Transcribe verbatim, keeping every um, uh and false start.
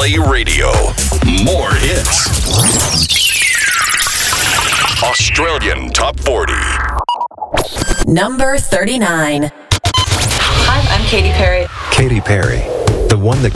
Play Radio. More hits. Australian Top forty. Number thirty-nine. Hi, I'm Katy Perry. Katy Perry, the one that